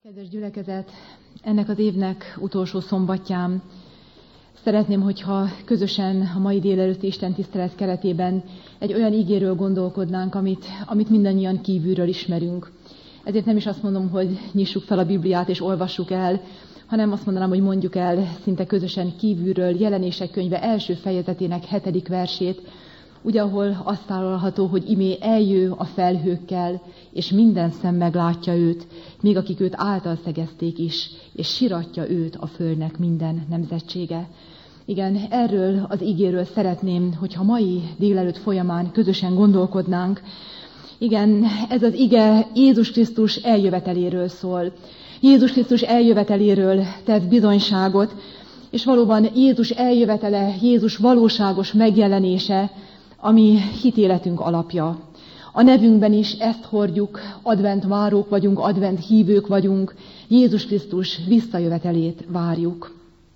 Kedves gyülekezet, ennek az évnek utolsó szombatján szeretném, hogyha közösen a mai délelőtti istentisztelet keretében egy olyan igéről gondolkodnánk, amit mindannyian kívülről ismerünk. Ezért nem is azt mondom, hogy nyissuk fel a Bibliát és olvassuk el, hanem azt mondanám, hogy mondjuk el szinte közösen kívülről Jelenések könyve első fejezetének 7. versét, ugye ahol azt található, hogy imé eljő a felhőkkel, és minden szem meglátja őt, még akik őt által szegezték is, és siratja őt a földnek minden nemzetsége. Igen, erről az igéről szeretném, hogyha mai délelőtt folyamán közösen gondolkodnánk. Igen, ez az ige Jézus Krisztus eljöveteléről szól. Jézus Krisztus eljöveteléről tesz bizonyságot, és valóban Jézus eljövetele, Jézus valóságos megjelenése, ami hitéletünk alapja. A nevünkben is ezt hordjuk, advent várók vagyunk, advent hívők vagyunk, Jézus Krisztus visszajövetelét várjuk.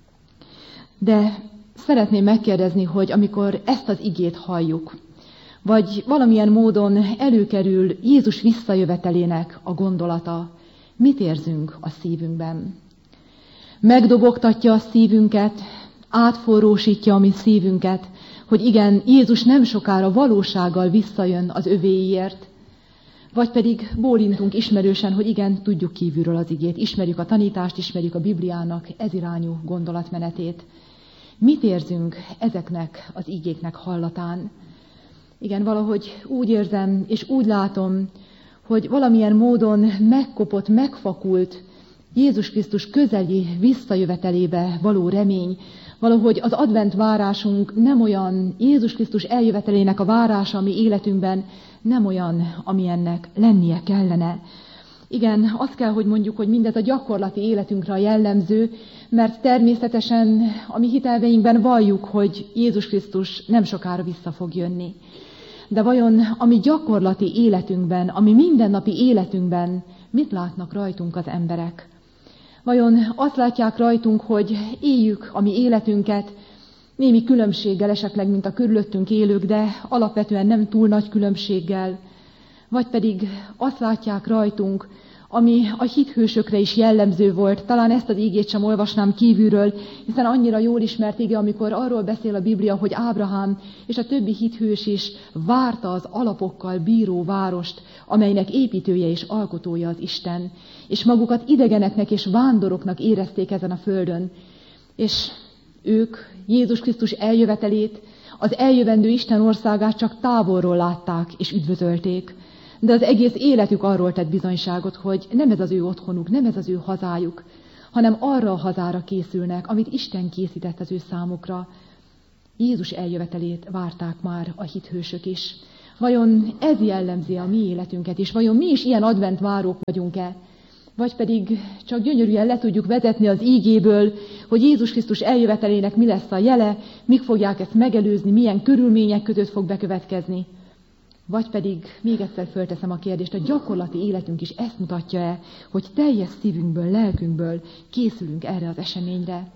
De szeretném megkérdezni, hogy amikor ezt az igét halljuk, vagy valamilyen módon előkerül Jézus visszajövetelének a gondolata, mit érzünk a szívünkben? Megdobogtatja a szívünket, átforrósítja a mi szívünket, hogy igen, Jézus nem sokára valósággal visszajön az övéiért, vagy pedig bólintunk ismerősen, hogy igen, tudjuk kívülről az igét, ismerjük a tanítást, ismerjük a Bibliának ez irányú gondolatmenetét. Mit érzünk ezeknek az igéknek hallatán? Igen, valahogy úgy érzem, és úgy látom, hogy valamilyen módon megkopott, megfakult Jézus Krisztus közeli visszajövetelébe való remény, valahogy az advent várásunk nem olyan, Jézus Krisztus eljövetelének a várása a mi életünkben nem olyan, ami ennek lennie kellene. Igen, azt kell, hogy mondjuk, hogy mindez a gyakorlati életünkre jellemző, mert természetesen a mi hitelveinkben valljuk, hogy Jézus Krisztus nem sokára vissza fog jönni. De vajon a mi gyakorlati életünkben, a mi mindennapi életünkben mit látnak rajtunk az emberek? Vajon azt látják rajtunk, hogy éljük a mi életünket némi különbséggel esetleg, mint a körülöttünk élők, de alapvetően nem túl nagy különbséggel? Vagy pedig azt látják rajtunk, ami a hithősökre is jellemző volt, talán ezt az igét sem olvasnám kívülről, hiszen annyira jól ismert ige, amikor arról beszél a Biblia, hogy Ábrahám és a többi hithős is várta az alapokkal bíró várost, amelynek építője és alkotója az Isten, és magukat idegeneknek és vándoroknak érezték ezen a földön. És ők Jézus Krisztus eljövetelét, az eljövendő Isten országát csak távolról látták és üdvözölték. De az egész életük arról tett bizonyságot, hogy nem ez az ő otthonuk, nem ez az ő hazájuk, hanem arra a hazára készülnek, amit Isten készített az ő számukra. Jézus eljövetelét várták már a hithősök is. Vajon ez jellemzi a mi életünket is? Vajon mi is ilyen adventvárók vagyunk-e? Vagy pedig csak gyönyörűen le tudjuk vezetni az ígéből, hogy Jézus Krisztus eljövetelének mi lesz a jele, mik fogják ezt megelőzni, milyen körülmények között fog bekövetkezni. Vagy pedig, még egyszer fölteszem a kérdést, a gyakorlati életünk is ezt mutatja-e, hogy teljes szívünkből, lelkünkből készülünk erre az eseményre.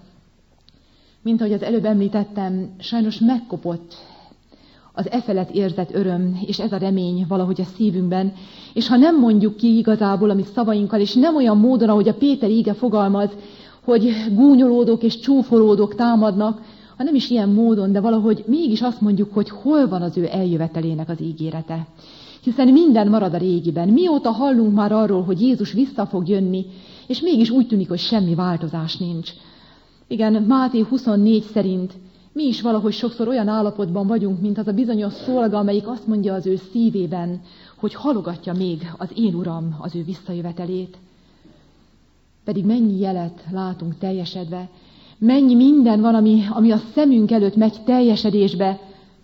Mint ahogy az előbb említettem, sajnos megkopott az efelett érzett öröm, és ez a remény valahogy a szívünkben, és ha nem mondjuk ki igazából, amit szavainkkal, és nem olyan módon, ahogy a Péter íge fogalmaz, hogy gúnyolódók és csúfolódók támadnak, ha nem is ilyen módon, de valahogy mégis azt mondjuk, hogy hol van az ő eljövetelének az ígérete. Hiszen minden marad a régiben. Mióta hallunk már arról, hogy Jézus vissza fog jönni, és mégis úgy tűnik, hogy semmi változás nincs. Igen, Máté 24 szerint mi is valahogy sokszor olyan állapotban vagyunk, mint az a bizonyos szolga, amelyik azt mondja az ő szívében, hogy halogatja még az én Uram az ő visszajövetelét. Pedig mennyi jelet látunk teljesedve, mennyi minden van, ami a szemünk előtt megy teljesedésbe,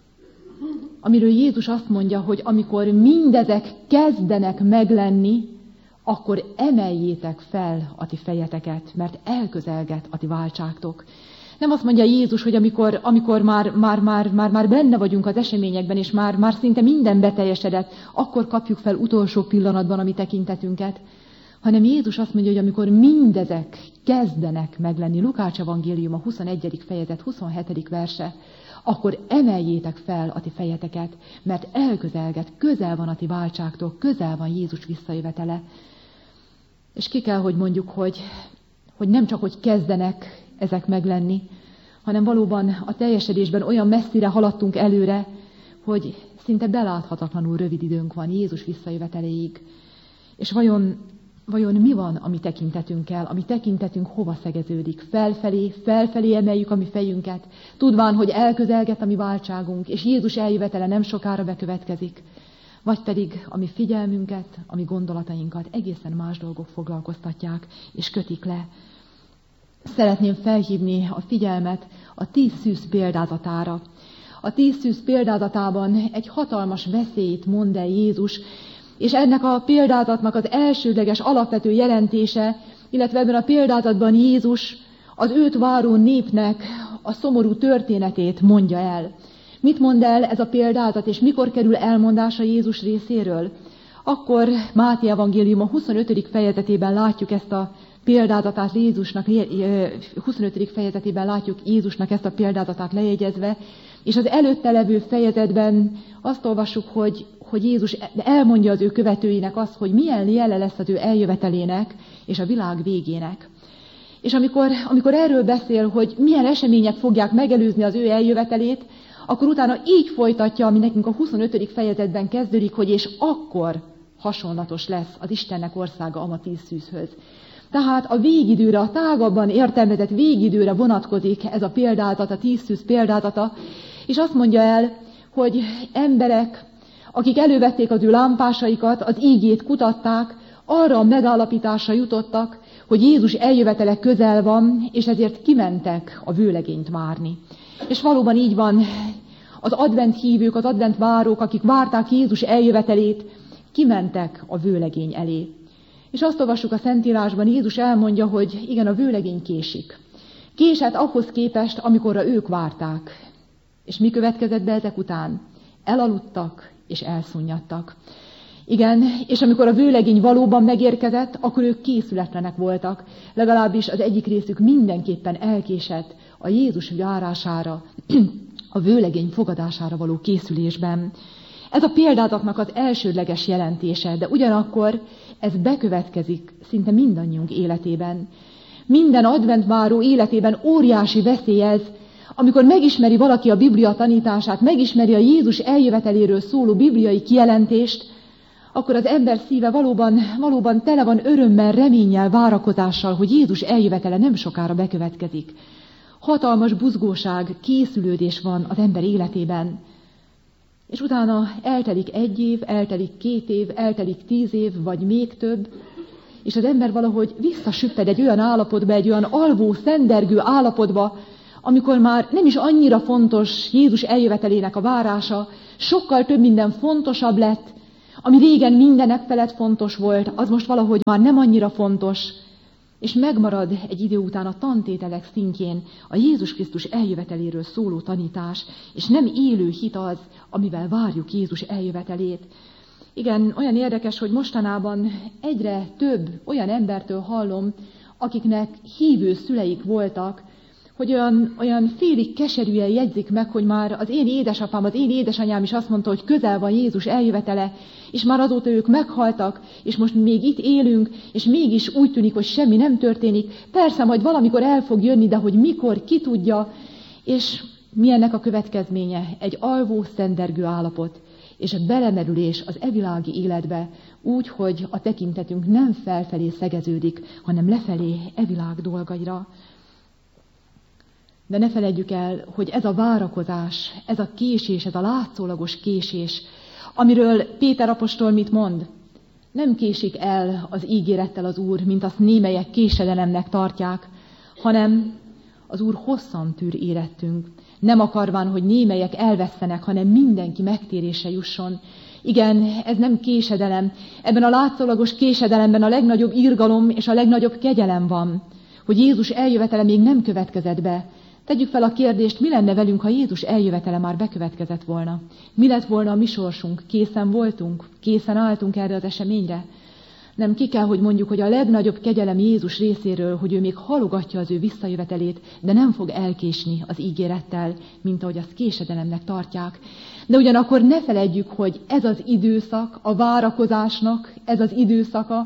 amiről Jézus azt mondja, hogy amikor mindezek kezdenek meglenni, akkor emeljétek fel a ti fejeteket, mert elközelget a ti váltságtok. Nem azt mondja Jézus, hogy amikor már benne vagyunk az eseményekben, és már szinte minden beteljesedett, akkor kapjuk fel utolsó pillanatban a mi tekintetünket, hanem Jézus azt mondja, hogy amikor mindezek kezdenek meglenni, Lukács evangélium a 21. fejezet 27. verse, akkor emeljétek fel a ti fejeteket, mert elközelget, közel van a ti váltságtok, közel van Jézus visszajövetele. És ki kell, hogy mondjuk, hogy nem csak, hogy kezdenek ezek meglenni, hanem valóban a teljesedésben olyan messzire haladtunk előre, hogy szinte beláthatatlanul rövid időnk van Jézus visszajöveteléig. És vajon mi van a mi tekintetünkkel? A mi tekintetünk hova szegeződik? Felfelé emeljük a mi fejünket, tudván, hogy elközelgett a mi váltságunk, és Jézus eljövetele nem sokára bekövetkezik. Vagy pedig a mi figyelmünket, a mi gondolatainkat egészen más dolgok foglalkoztatják, és kötik le. Szeretném felhívni a figyelmet a 10 szűz példázatára. A 10 szűz példázatában egy hatalmas veszélyt mond el Jézus, és ennek a példázatnak az elsődleges alapvető jelentése, illetve ebben a példázatban Jézus az őt váró népnek a szomorú történetét mondja el. Mit mond el ez a példázat, és mikor kerül elmondása Jézus részéről? Akkor Máté evangélium a 25. fejezetében látjuk ezt a példázatát Jézusnak, 25. fejezetében látjuk Jézusnak ezt a példázatát lejegyezve, és az előtte levő fejezetben azt olvassuk, hogy Jézus elmondja az ő követőinek azt, hogy milyen jele lesz az ő eljövetelének és a világ végének. És amikor erről beszél, hogy milyen események fogják megelőzni az ő eljövetelét, akkor utána így folytatja, ami nekünk a 25. fejezetben kezdődik, hogy és akkor hasonlatos lesz az Istennek országa a 10 szűzhöz. Tehát a végidőre, a tágabban értelmezett végidőre vonatkozik ez a példázat, a 10 szűz példázata, és azt mondja el, hogy emberek, akik elővették az ő lámpásaikat, az ígét kutatták, arra a megállapításra jutottak, hogy Jézus eljövetele közel van, és ezért kimentek a vőlegényt várni. És valóban így van, az advent hívők, az advent várók, akik várták Jézus eljövetelét, kimentek a vőlegény elé. És azt olvassuk a Szentírásban, Jézus elmondja, hogy igen, a vőlegény késik. Késett ahhoz képest, amikorra ők várták. És mi következett be ezek után? Elaludtak és elszunnyadtak. Igen, és amikor a vőlegény valóban megérkezett, akkor ők készületlenek voltak. Legalábbis az egyik részük mindenképpen elkésett a Jézus várására, a vőlegény fogadására való készülésben. Ez a példázatnak az elsődleges jelentése, de ugyanakkor ez bekövetkezik szinte mindannyiunk életében. Minden adventváró életében óriási veszély ez, amikor megismeri valaki a Biblia tanítását, megismeri a Jézus eljöveteléről szóló bibliai kijelentést, akkor az ember szíve valóban tele van örömmel, reménnyel, várakozással, hogy Jézus eljövetele nem sokára bekövetkezik. Hatalmas buzgóság, készülődés van az ember életében. És utána eltelik 1 év, eltelik 2 év, eltelik 10 év, vagy még több, és az ember valahogy visszasüpped egy olyan állapotba, egy olyan alvó, szendergő állapotba, amikor már nem is annyira fontos Jézus eljövetelének a várása, sokkal több minden fontosabb lett, ami régen mindenek felett fontos volt, az most valahogy már nem annyira fontos, és megmarad egy idő után a tantételek szintjén a Jézus Krisztus eljöveteléről szóló tanítás, és nem élő hit az, amivel várjuk Jézus eljövetelét. Igen, olyan érdekes, hogy mostanában egyre több olyan embertől hallom, akiknek hívő szüleik voltak, hogy olyan félig keserűen jegyzik meg, hogy már az én édesapám, az én édesanyám is azt mondta, hogy közel van Jézus eljövetele, és már azóta ők meghaltak, és most még itt élünk, és mégis úgy tűnik, hogy semmi nem történik. Persze, majd valamikor el fog jönni, de hogy mikor, ki tudja, és mi ennek a következménye? Egy alvó, szendergő állapot, és a belemerülés az evilági életbe, úgy, hogy a tekintetünk nem felfelé szegeződik, hanem lefelé evilág dolgaira. De ne feledjük el, hogy ez a várakozás, ez a késés, ez a látszólagos késés, amiről Péter apostol mit mond? Nem késik el az ígérettel az Úr, mint azt némelyek késedelemnek tartják, hanem az Úr hosszan tűr érettünk, nem akarván, hogy némelyek elvesztenek, hanem mindenki megtérésre jusson. Igen, ez nem késedelem. Ebben a látszólagos késedelemben a legnagyobb irgalom és a legnagyobb kegyelem van, hogy Jézus eljövetele még nem következett be. Tegyük fel a kérdést, mi lenne velünk, ha Jézus eljövetele már bekövetkezett volna? Mi lett volna a mi sorsunk? Készen voltunk? Készen álltunk erre az eseményre? Nem, ki kell, hogy mondjuk, hogy a legnagyobb kegyelem Jézus részéről, hogy ő még halogatja az ő visszajövetelét, de nem fog elkésni az ígérettel, mint ahogy azt késedelemnek tartják. De ugyanakkor ne feledjük, hogy ez az időszak, a várakozásnak, ez az időszaka,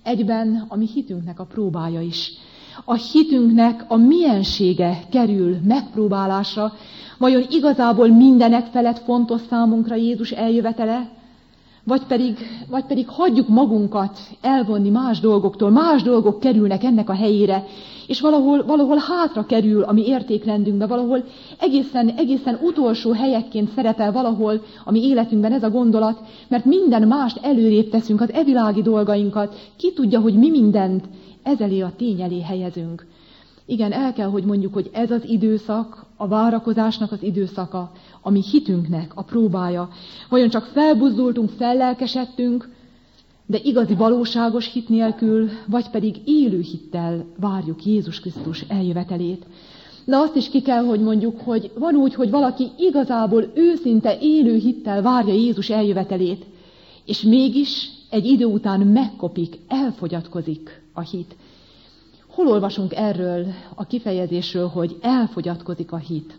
egyben a mi hitünknek a próbája is. A hitünknek a miensége kerül megpróbálásra, vajon igazából mindenek felett fontos számunkra Jézus eljövetele, vagy pedig hagyjuk magunkat elvonni más dolgoktól, más dolgok kerülnek ennek a helyére, és valahol hátra kerül a mi értékrendünkbe, valahol egészen utolsó helyekként szerepel valahol a mi életünkben ez a gondolat, mert minden mást előrébb teszünk, az evilági dolgainkat, ki tudja, hogy mi mindent ez elé a tény elé helyezünk. Igen, el kell, hogy mondjuk, hogy ez az időszak, a várakozásnak az időszaka, ami hitünknek a próbája. Vajon csak felbuzdultunk, fellelkesedtünk, de igazi valóságos hit nélkül, vagy pedig élő hittel várjuk Jézus Krisztus eljövetelét. De azt is ki kell, hogy mondjuk, hogy van úgy, hogy valaki igazából őszinte élő hittel várja Jézus eljövetelét, és mégis egy idő után megkopik, elfogyatkozik a hit. Hol olvasunk erről a kifejezésről, hogy elfogyatkozik a hit?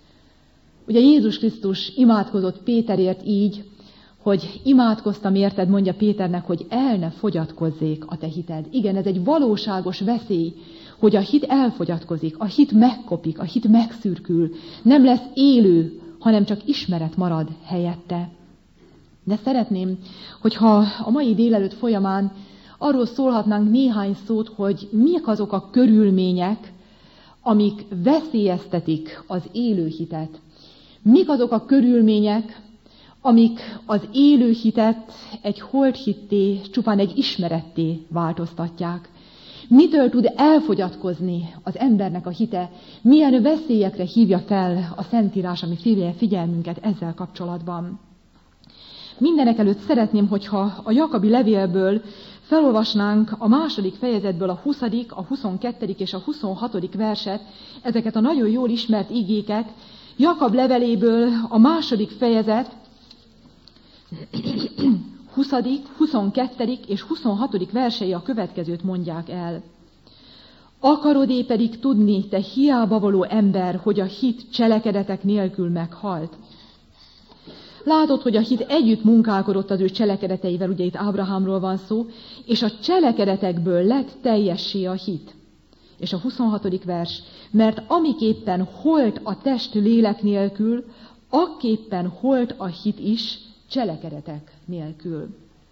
Ugye Jézus Krisztus imádkozott Péterért így, hogy imádkoztam érted, mondja Péternek, hogy el ne fogyatkozzék a te hited. Igen, ez egy valóságos veszély, hogy a hit elfogyatkozik, a hit megkopik, a hit megszürkül, nem lesz élő, hanem csak ismeret marad helyette. De szeretném, hogyha a mai délelőtt folyamán arról szólhatnánk néhány szót, hogy mik azok a körülmények, amik veszélyeztetik az élő hitet. Mik azok a körülmények, amik az élő hitet egy holthitté, csupán egy ismeretté változtatják. Mitől tud elfogyatkozni az embernek a hite? Milyen veszélyekre hívja fel a Szentírás, ami figyelmünket ezzel kapcsolatban? Mindenekelőtt szeretném, hogyha a Jakabi levélből felolvasnánk a 2. fejezetből a 20., a 22. és a 26. verset, ezeket a nagyon jól ismert igéket. Jakab leveléből a 2. fejezet 20., 22. és 26. versei a következőt mondják el. Akarod-é pedig tudni, te hiába való ember, hogy a hit cselekedetek nélkül meghalt? Látod, hogy a hit együtt munkálkodott az ő cselekedeteivel, ugye itt Ábrahámról van szó, és a cselekedetekből lett teljessé a hit. És a 26. vers, mert amiképpen holt a test lélek nélkül, akképpen holt a hit is cselekedetek nélkül.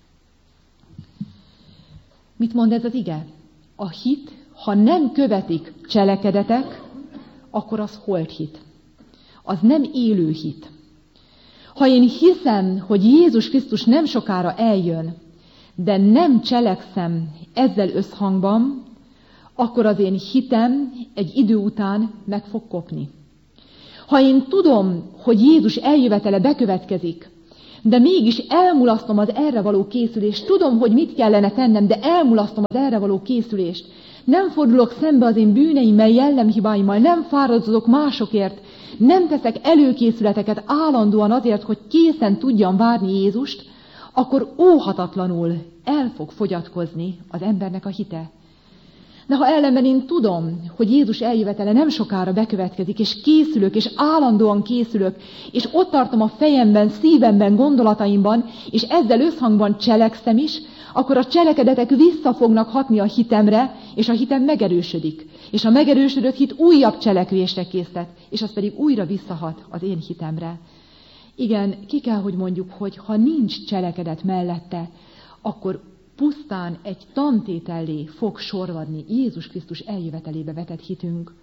Mit mond ez az ige? A hit, ha nem követik cselekedetek, akkor az holt hit. Az nem élő hit. Ha én hiszem, hogy Jézus Krisztus nem sokára eljön, de nem cselekszem ezzel összhangban, akkor az én hitem egy idő után meg fog kopni. Ha én tudom, hogy Jézus eljövetele bekövetkezik, de mégis elmulasztom az erre való készülést, tudom, hogy mit kellene tennem, de elmulasztom az erre való készülést, nem fordulok szembe az én bűneimmel, jellemhibáimmal, nem fáradozok másokért, nem teszek előkészületeket állandóan azért, hogy készen tudjam várni Jézust, akkor óhatatlanul el fog fogyatkozni az embernek a hite. De ha ellenben én tudom, hogy Jézus eljövetele nem sokára bekövetkezik, és készülök, és állandóan készülök, és ott tartom a fejemben, szívemben, gondolataimban, és ezzel összhangban cselekszem is, akkor a cselekedetek vissza fognak hatni a hitemre, és a hitem megerősödik. És a megerősödött hit újabb cselekvésre késztet, és az pedig újra visszahat az én hitemre. Igen, ki kell, hogy mondjuk, hogy ha nincs cselekedet mellette, akkor pusztán egy tantétellé fog sorvadni Jézus Krisztus eljövetelébe vetett hitünk.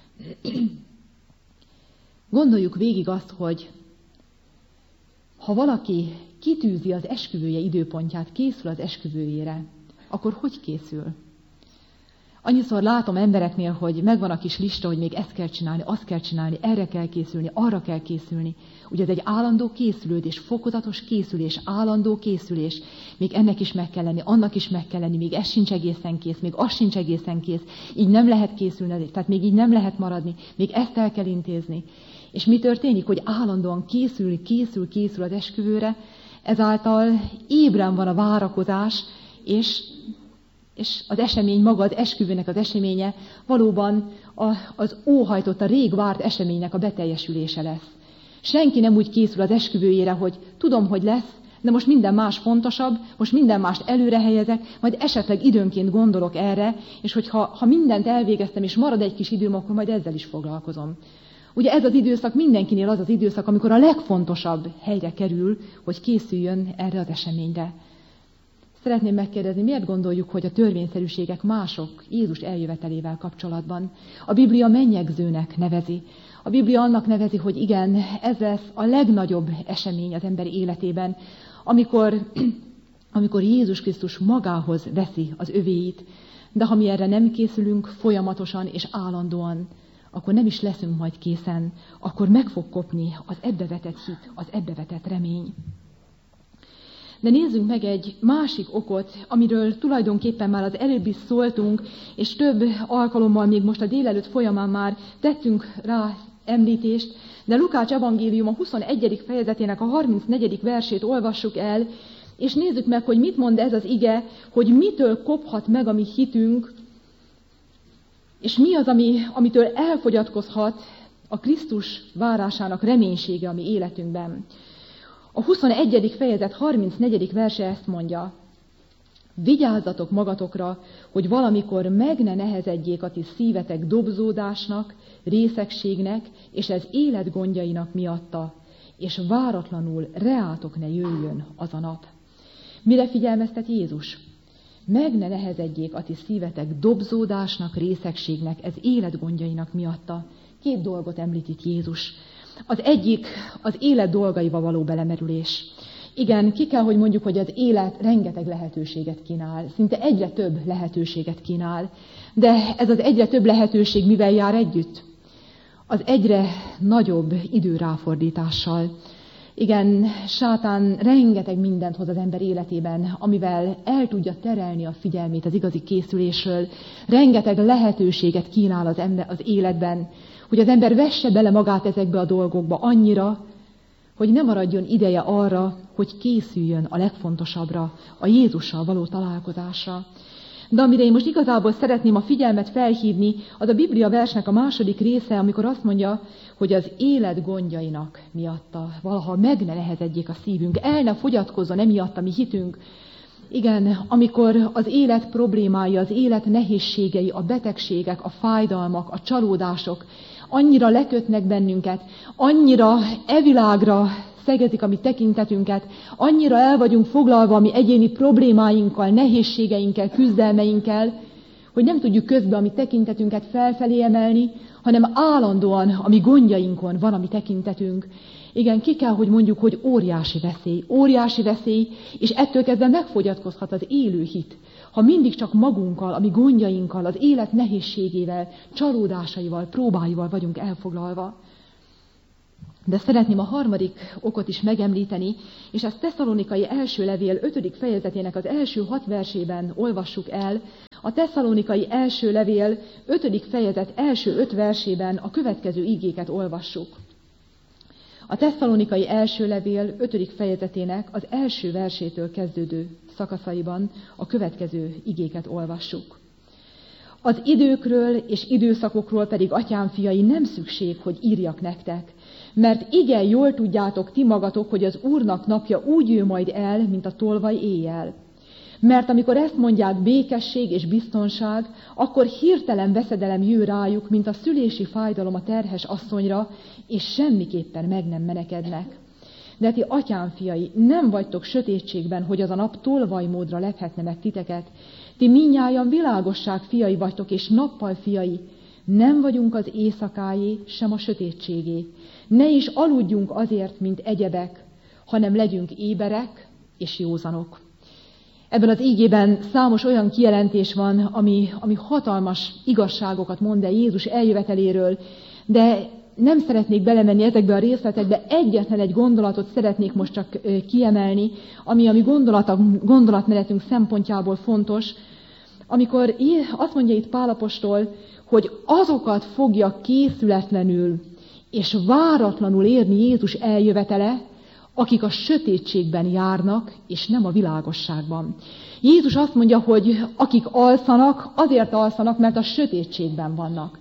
Gondoljuk végig azt, hogy ha valaki kitűzi az esküvője időpontját, készül az esküvőjére, akkor hogy készül? Annyiszor látom embereknél, hogy megvan a kis lista, hogy még ezt kell csinálni, azt kell csinálni, erre kell készülni, arra kell készülni. Ugye ez egy állandó készülődés, fokozatos készülés, állandó készülés. Még ennek is meg kell lenni, annak is meg kell lenni, még ez sincs egészen kész, még az sincs egészen kész. Így nem lehet készülni, tehát még így nem lehet maradni, még ezt el kell intézni. És mi történik, hogy állandóan készül az esküvőre, ezáltal ébren van a várakozás, és az esemény maga, az esküvőnek az eseménye valóban az óhajtott, a rég várt eseménynek a beteljesülése lesz. Senki nem úgy készül az esküvőjére, hogy tudom, hogy lesz, de most minden más fontosabb, most minden mást előre helyezek, majd esetleg időnként gondolok erre, és hogyha mindent elvégeztem, és marad egy kis időm, akkor majd ezzel is foglalkozom. Ugye ez az időszak mindenkinél az az időszak, amikor a legfontosabb helyre kerül, hogy készüljön erre az eseményre. Szeretném megkérdezni, miért gondoljuk, hogy a törvényszerűségek mások Jézus eljövetelével kapcsolatban? A Biblia mennyegzőnek nevezi. A Biblia annak nevezi, hogy igen, ez lesz a legnagyobb esemény az ember életében, amikor Jézus Krisztus magához veszi az övéit, de ha mi erre nem készülünk folyamatosan és állandóan, akkor nem is leszünk majd készen, akkor meg fog kopni az ebbe vetett hit, az ebbe vetett remény. De nézzünk meg egy másik okot, amiről tulajdonképpen már az előbb is szóltunk, és több alkalommal még most a délelőtt folyamán már tettünk rá említést, de Lukács evangélium a 21. fejezetének a 34. versét olvassuk el, és nézzük meg, hogy mit mond ez az ige, hogy mitől kophat meg a mi hitünk, és mi az, amitől elfogyatkozhat a Krisztus várásának reménysége a mi életünkben. A 21. fejezet 34. verse ezt mondja: vigyázzatok magatokra, hogy valamikor meg ne nehezedjék a ti szívetek dobzódásnak, részegségnek és az élet gondjainak miatta, és váratlanul reátok ne jöjjön az a nap. Mire figyelmeztet Jézus? Meg ne nehezedjék a ti szívetek dobzódásnak, részegségnek, ez élet gondjainak miatta. 2 dolgot említ itt Jézus. Az egyik az élet dolgaiba való belemerülés. Igen, ki kell, hogy mondjuk, hogy az élet rengeteg lehetőséget kínál, szinte egyre több lehetőséget kínál. De ez az egyre több lehetőség mivel jár együtt? Az egyre nagyobb időráfordítással. Igen, sátán rengeteg mindent hoz az ember életében, amivel el tudja terelni a figyelmét az igazi készülésről. Rengeteg lehetőséget kínál az életben, hogy az ember vesse bele magát ezekbe a dolgokba annyira, hogy ne maradjon ideje arra, hogy készüljön a legfontosabbra, a Jézussal való találkozásra. De amire én most igazából szeretném a figyelmet felhívni, az a Biblia versnek a 2. része, amikor azt mondja, hogy az élet gondjainak miatta valaha meg ne nehezedjék a szívünk, el ne fogyatkozzon emiatt a mi hitünk. Igen, amikor az élet problémái, az élet nehézségei, a betegségek, a fájdalmak, a csalódások annyira lekötnek bennünket, annyira evilágra szegezik a mi tekintetünket, annyira el vagyunk foglalva a mi egyéni problémáinkkal, nehézségeinkkel, küzdelmeinkkel, hogy nem tudjuk közben a mi tekintetünket felfelé emelni, hanem állandóan a mi gondjainkon van a mi tekintetünk. Igen, ki kell, hogy mondjuk, hogy óriási veszély, és ettől kezdve megfogyatkozhat az élő hit. Ha mindig csak magunkkal, a mi gondjainkkal, az élet nehézségével, csalódásaival, próbáival vagyunk elfoglalva. De szeretném a 3. okot is megemlíteni, és ezt Tesszalonikai első levél 5. fejezetének az első 6 versében olvassuk el. A Tesszalonikai első levél 5. fejezet első 5 versében a következő igéket olvassuk. A Tesszalonikai első levél 5. fejezetének az első versétől kezdődő szakaszaiban a következő igéket olvassuk. Az időkről és időszakokról pedig, atyám fiai, nem szükség, hogy írjak nektek, mert igen jól tudjátok ti magatok, hogy az Úrnak napja úgy jön majd el, mint a tolvaj éjjel. Mert amikor ezt mondják békesség és biztonság, akkor hirtelen veszedelem jön rájuk, mint a szülési fájdalom a terhes asszonyra, és semmiképpen meg nem menekednek. De ti, atyám fiai, nem vagytok sötétségben, hogy az a nap tolvajmódra lephetne meg titeket. Ti mindnyájan világosság fiai vagytok, és nappal fiai. Nem vagyunk az éjszakájé, sem a sötétségé. Ne is aludjunk azért, mint egyebek, hanem legyünk éberek és józanok. Ebben az ígében számos olyan kijelentés van, ami hatalmas igazságokat mond el Jézus eljöveteléről, de nem szeretnék belemenni ezekbe a részletekbe, egyetlen egy gondolatot szeretnék most csak kiemelni, ami a mi gondolatmenetünk szempontjából fontos, amikor azt mondja itt Pál apostol, hogy azokat fogja készületlenül és váratlanul érni Jézus eljövetele, akik a sötétségben járnak, és nem a világosságban. Jézus azt mondja, hogy akik alszanak, azért alszanak, mert a sötétségben vannak.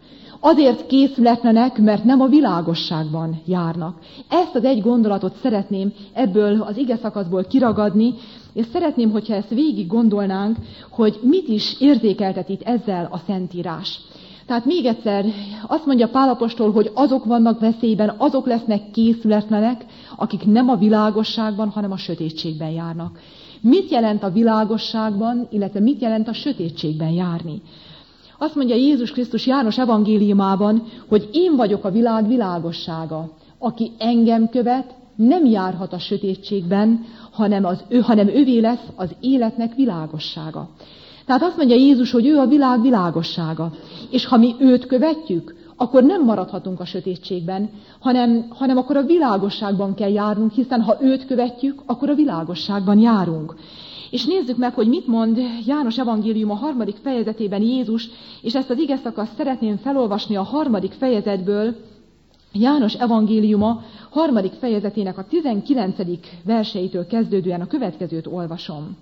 Azért készületlenek, mert nem a világosságban járnak. Ezt az egy gondolatot szeretném ebből az ige szakaszból kiragadni, és szeretném, hogyha ezt végig gondolnánk, hogy mit is érzékeltet itt ezzel a Szentírás. Tehát még egyszer azt mondja Pál apostol, hogy azok vannak veszélyben, azok lesznek készületlenek, akik nem a világosságban, hanem a sötétségben járnak. Mit jelent a világosságban, illetve mit jelent a sötétségben járni? Azt mondja Jézus Krisztus János evangéliumában, hogy én vagyok a világ világossága. Aki engem követ, nem járhat a sötétségben, hanem övé lesz az életnek világossága. Tehát azt mondja Jézus, hogy ő a világ világossága. És ha mi őt követjük, akkor nem maradhatunk a sötétségben, hanem akkor a világosságban kell járnunk, hiszen ha őt követjük, akkor a világosságban járunk. És nézzük meg, hogy mit mond János evangélium a 3. fejezetében Jézus, és ezt az igeszakaszt szeretném felolvasni a 3. fejezetből, János evangéliuma 3. fejezetének a 19. verseitől kezdődően a következőt olvasom.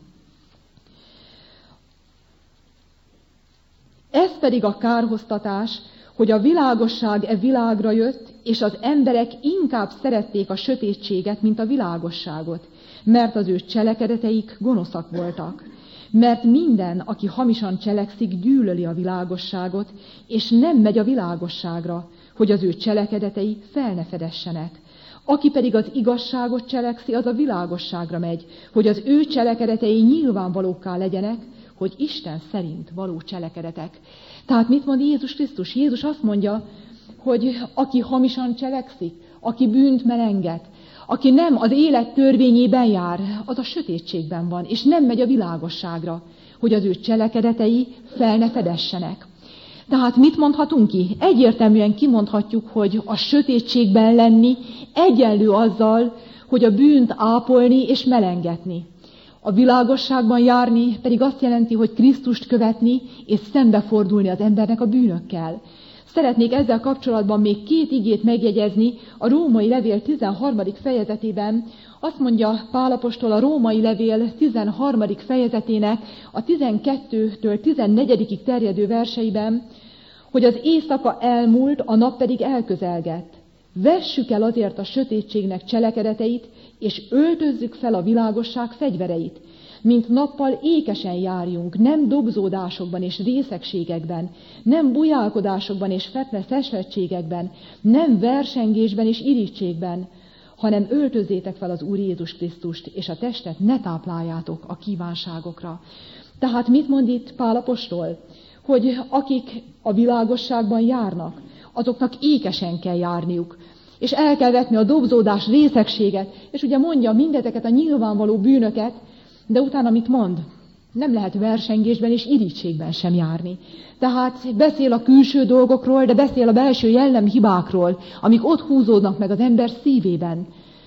Ez pedig a kárhoztatás, hogy a világosság e világra jött, és az emberek inkább szerették a sötétséget, mint a világosságot, mert az ő cselekedeteik gonoszak voltak. Mert minden, aki hamisan cselekszik, gyűlöli a világosságot, és nem megy a világosságra, hogy az ő cselekedetei fel ne fedessenek. Aki pedig az igazságot cselekszi, az a világosságra megy, hogy az ő cselekedetei nyilvánvalókká legyenek, hogy Isten szerint való cselekedetek. Tehát mit mond Jézus Krisztus? Jézus azt mondja, hogy aki hamisan cselekszik, aki bűnt melenget, aki nem az élet törvényében jár, az a sötétségben van, és nem megy a világosságra, hogy az ő cselekedetei fel ne fedessenek. Tehát mit mondhatunk ki? Egyértelműen kimondhatjuk, hogy a sötétségben lenni egyenlő azzal, hogy a bűnt ápolni és melengetni. A világosságban járni pedig azt jelenti, hogy Krisztust követni és szembefordulni az embernek a bűnökkel. Szeretnék ezzel kapcsolatban még 2 igét megjegyezni a Római Levél 13. fejezetében. Azt mondja Pál apostol a Római Levél 13. fejezetének a 12-től 14-ig terjedő verseiben, hogy az éjszaka elmúlt, a nap pedig elközelgett. Vessük el azért a sötétségnek cselekedeteit, és öltözzük fel a világosság fegyvereit, mint nappal ékesen járjunk, nem dobzódásokban és részegségekben, nem bujálkodásokban és feslettségekben, nem versengésben és irítségben, hanem öltözzétek fel az Úr Jézus Krisztust, és a testet ne tápláljátok a kívánságokra. Tehát mit mond itt Pál apostol? Hogy akik a világosságban járnak, azoknak ékesen kell járniuk, és el kell vetni a dobzódás, részegséget, és ugye mondja mindezeket a nyilvánvaló bűnöket, de utána mit mond? Nem lehet versengésben és irítségben sem járni. Tehát beszél a külső dolgokról, de beszél a belső jellemhibákról, amik ott húzódnak meg az ember szívében.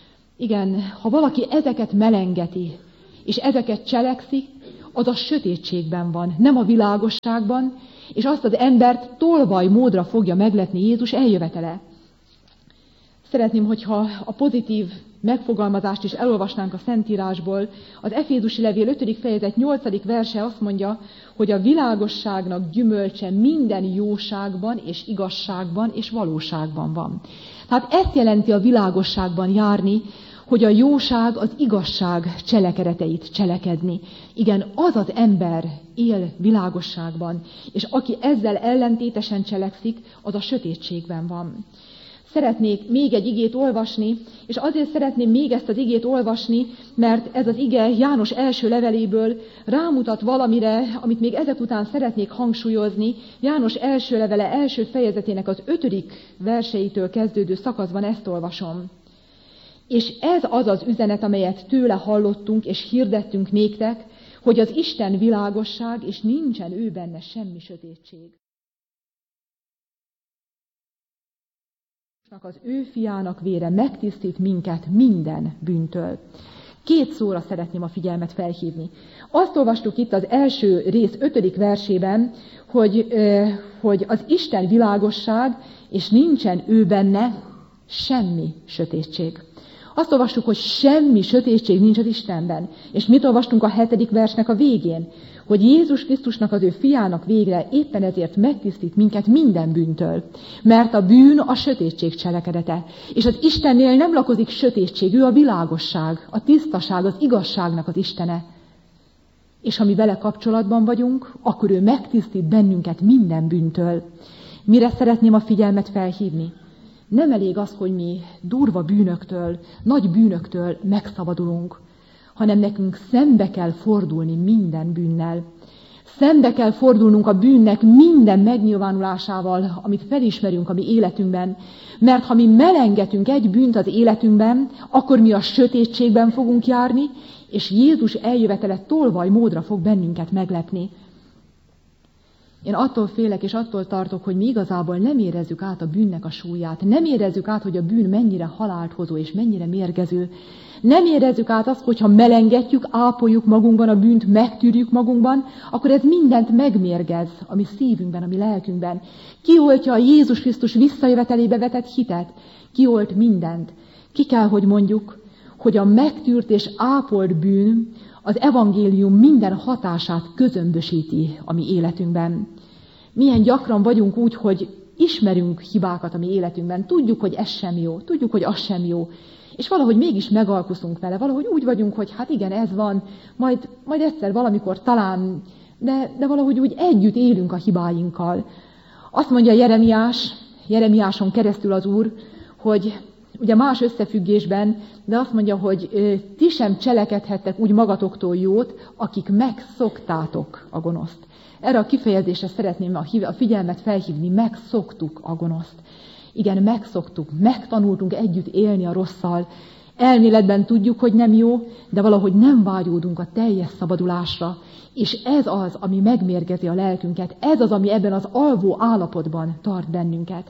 Igen, ha valaki ezeket melengeti, és ezeket cselekszik, az a sötétségben van, nem a világosságban, és azt az embert tolvaj módra fogja meglepni Jézus eljövetele. Szeretném, hogyha a pozitív megfogalmazást is elolvasnánk a Szentírásból. Az Efézusi Levél 5. fejezet 8. verse azt mondja, hogy a világosságnak gyümölcse minden jóságban és igazságban és valóságban van. Tehát ezt jelenti a világosságban járni, hogy a jóság, az igazság cselekedeteit cselekedni. Igen, az az ember él világosságban, és aki ezzel ellentétesen cselekszik, az a sötétségben van. Szeretnék még egy igét olvasni, és azért szeretném még ezt az igét olvasni, mert ez az ige János első leveléből rámutat valamire, amit még ezek után szeretnék hangsúlyozni. János első levele első fejezetének az 5. verseitől kezdődő szakaszban ezt olvasom. És ez az az üzenet, amelyet tőle hallottunk és hirdettünk néktek, hogy az Isten világosság, és nincsen ő benne semmi sötétség. Az ő fiának vére megtisztít minket minden bűntől. 2 szóra szeretném a figyelmet felhívni. Azt olvastuk itt az első rész 5. versében, hogy az Isten világosság, és nincsen ő benne semmi sötétség. Azt olvastuk, hogy semmi sötétség nincs az Istenben. És mit olvastunk a 7. versnek a végén? Hogy Jézus Krisztusnak, az ő fiának végre éppen ezért megtisztít minket minden bűntől. Mert a bűn a sötétség cselekedete. És az Istennél nem lakozik sötétség, ő a világosság, a tisztaság, az igazságnak az Istene. És ha mi vele kapcsolatban vagyunk, akkor ő megtisztít bennünket minden bűntől. Mire szeretném a figyelmet felhívni? Nem elég az, hogy mi durva bűnöktől, nagy bűnöktől megszabadulunk, hanem nekünk szembe kell fordulni minden bűnnel. Szembe kell fordulnunk a bűnnek minden megnyilvánulásával, amit felismerünk a mi életünkben. Mert ha mi melengetünk egy bűnt az életünkben, akkor mi a sötétségben fogunk járni, és Jézus eljövetele tolvaj módra fog bennünket meglepni. Én attól félek és attól tartok, hogy mi igazából nem érezzük át a bűnnek a súlyát. Nem érezzük át, hogy a bűn mennyire halált hozó és mennyire mérgező. Nem érezzük át azt, hogyha melengetjük, ápoljuk magunkban a bűnt, megtűrjük magunkban, akkor ez mindent megmérgez a mi szívünkben, a mi lelkünkben. Kioltja a Jézus Krisztus visszajövetelébe vetett hitet. Kiolt mindent. Ki kell, hogy mondjuk, hogy a megtűrt és ápolt bűn az evangélium minden hatását közömbösíti a mi életünkben. Milyen gyakran vagyunk úgy, hogy ismerünk hibákat a mi életünkben, tudjuk, hogy ez sem jó, tudjuk, hogy az sem jó, és valahogy mégis megalkuszunk vele, valahogy úgy vagyunk, hogy hát igen, ez van, majd egyszer valamikor talán, de valahogy úgy együtt élünk a hibáinkkal. Azt mondja Jeremiáson keresztül az Úr, hogy ugye más összefüggésben, de azt mondja, hogy ti sem cselekedhettek úgy magatoktól jót, akik megszoktátok a gonoszt. Erre a kifejezésre szeretném a figyelmet felhívni, megszoktuk a gonoszt. Igen, megszoktuk, megtanultunk együtt élni a rosszal. Elméletben tudjuk, hogy nem jó, de valahogy nem vágyódunk a teljes szabadulásra. És ez az, ami megmérgezi a lelkünket, ez az, ami ebben az alvó állapotban tart bennünket.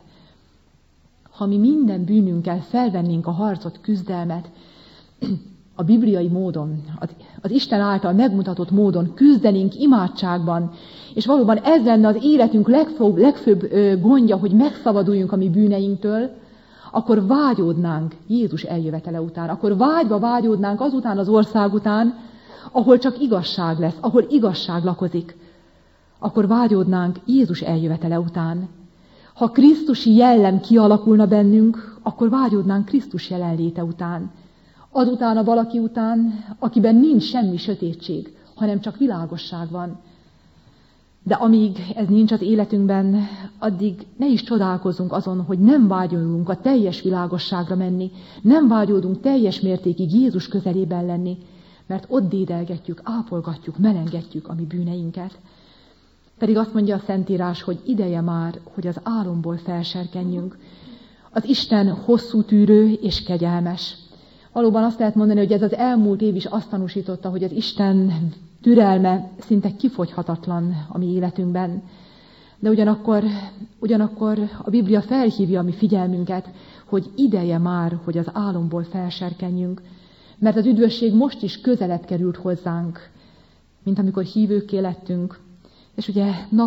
Ha mi minden bűnünkkel felvennénk a harcot, küzdelmet, a bibliai módon, az Isten által megmutatott módon küzdenénk imádságban, és valóban ez lenne az életünk legfőbb gondja, hogy megszabaduljunk a mi bűneinktől, akkor vágyódnánk Jézus eljövetele után, akkor vágyódnánk azután az ország után, ahol csak igazság lesz, ahol igazság lakozik, akkor vágyódnánk Jézus eljövetele után. Ha Krisztusi jellem kialakulna bennünk, akkor vágyódnánk Krisztus jelenléte után. Azután a valaki után, akiben nincs semmi sötétség, hanem csak világosság van. De amíg ez nincs az életünkben, addig ne is csodálkozzunk azon, hogy nem vágyódunk a teljes világosságra menni, nem vágyódunk teljes mértékig Jézus közelében lenni, mert ott dédelgetjük, ápolgatjuk, melengetjük a mi bűneinket. Pedig azt mondja a Szentírás, hogy ideje már, hogy az álomból felserkenjünk. Az Isten hosszú tűrő és kegyelmes. Valóban azt lehet mondani, hogy ez az elmúlt év is azt tanúsította, hogy az Isten türelme szinte kifogyhatatlan a mi életünkben. De ugyanakkor a Biblia felhívja a mi figyelmünket, hogy ideje már, hogy az álomból felserkenjünk. Mert az üdvösség most is közelebb került hozzánk, mint amikor hívőkké lettünk. És ugye